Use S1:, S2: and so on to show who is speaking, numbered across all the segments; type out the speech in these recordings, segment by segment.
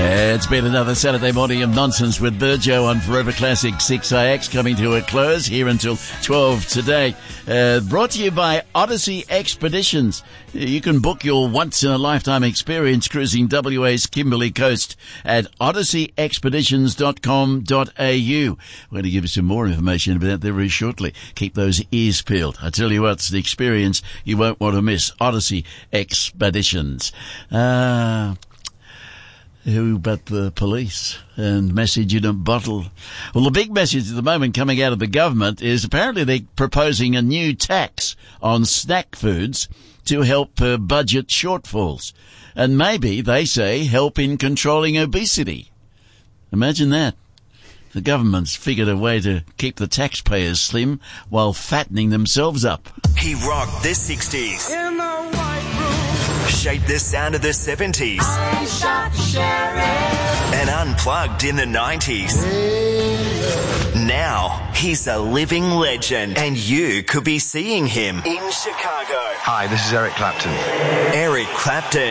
S1: It's been another Saturday morning of nonsense with Virgo on Forever Classic 6IX, coming to a close here until 12 today. Brought to you by Odyssey Expeditions. You can book your once-in-a-lifetime experience cruising WA's Kimberley Coast at odysseyexpeditions.com.au. We're going to give you some more information about that very shortly. Keep those ears peeled. I tell you what, it's the experience you won't want to miss. Odyssey Expeditions. Who but the police? And message in a bottle. Well, the big message at the moment coming out of the government is apparently they're proposing a new tax on snack foods to help budget shortfalls. And maybe, they say, help in controlling obesity. Imagine that. The government's figured a way to keep the taxpayers slim while fattening themselves up.
S2: He rocked the 60s. In the white room. Shaped the sound of the 70s. I shot sheriff. And unplugged in the 90s. Now, he's a living legend, and you could be seeing him in Chicago.
S3: Hi, this is Eric Clapton.
S2: Eric Clapton.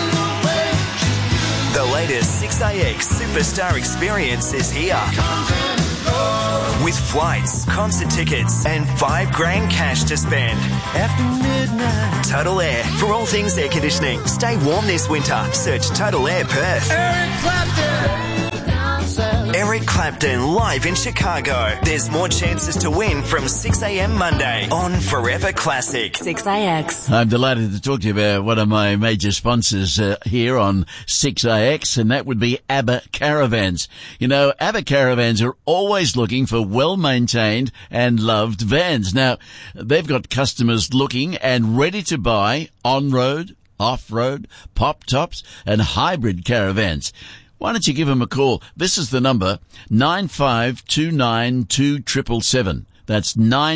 S2: The latest 6IX Superstar Experience is here. With flights, concert tickets, and $5,000 cash to spend. After midnight. Total Air. For all things air conditioning. Stay warm this winter. Search Total Air Perth.
S4: Eric Clapton.
S2: Eric Clapton live in Chicago. There's more chances to win from 6 a.m. Monday on Forever Classic.
S5: 6IX.
S1: I'm delighted to talk to you about one of my major sponsors here on 6IX, and that would be ABBA Caravans. You know, ABBA Caravans are always looking for well-maintained and loved vans. Now, they've got customers looking and ready to buy on-road, off-road, pop-tops, and hybrid caravans. Why don't you give them a call? This is the number, 95292777. That's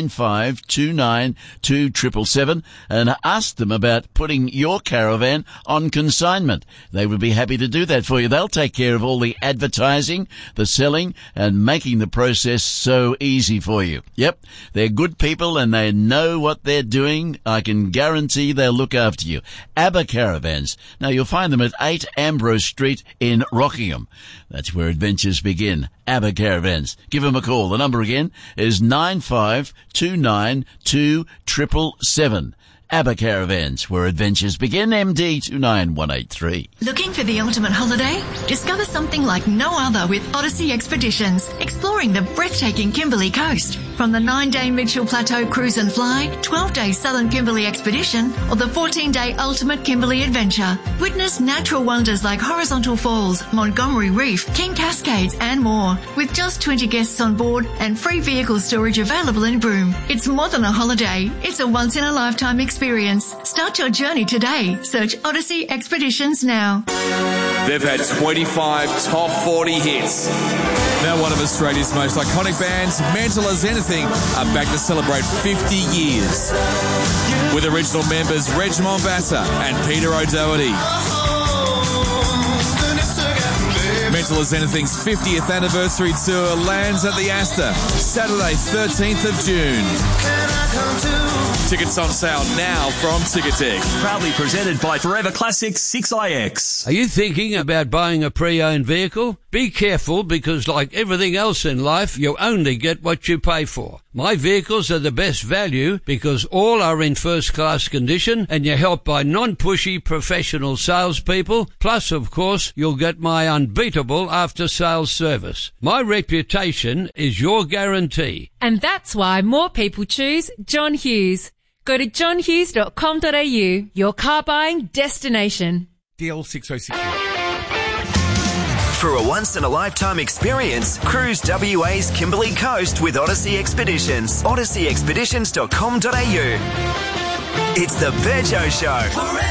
S1: 95292777, and ask them about putting your caravan on consignment. They would be happy to do that for you. They'll take care of all the advertising, the selling, and making the process so easy for you. Yep, they're good people and they know what they're doing. I can guarantee they'll look after you. ABBA Caravans. Now, you'll find them at 8 Ambrose Street in Rockingham. That's where adventures begin. ABBA Caravans. Give them a call. The number again is 95292777. ABBA Caravans, where adventures begin. MD 29183.
S6: Looking for the ultimate holiday? Discover something like no other with Odyssey Expeditions, exploring the breathtaking Kimberley Coast. From the 9-day Mitchell Plateau Cruise and Fly, 12-day Southern Kimberley Expedition, or the 14-day Ultimate Kimberley Adventure. Witness natural wonders like Horizontal Falls, Montgomery Reef, King Cascades, and more. With just 20 guests on board and free vehicle storage available in Broome. It's more than a holiday. It's a once-in-a-lifetime experience. Start your journey today. Search Odyssey Expeditions now.
S7: They've had 25 top 40 hits. Now one of Australia's most iconic bands, Mental as Anything, are back to celebrate 50 years. With original members Reg Mombassa and Peter O'Doherty. Mental as Anything's 50th anniversary tour lands at the Astor, Saturday 13th of June. Tickets on sale now from Ticketek.
S8: Proudly presented by Forever Classic 6IX.
S9: Are you thinking about buying a pre-owned vehicle? Be careful, because like everything else in life, you only get what you pay for. My vehicles are the best value because all are in first-class condition and you're helped by non-pushy professional salespeople. Plus, of course, you'll get my unbeatable after-sales service. My reputation is your guarantee.
S10: And that's why more people choose John Hughes. Go to johnhughes.com.au, your car buying destination.
S11: DL 606.
S2: For a once-in-a-lifetime experience, cruise WA's Kimberley Coast with Odyssey Expeditions. odysseyexpeditions.com.au. It's the Virgo Show.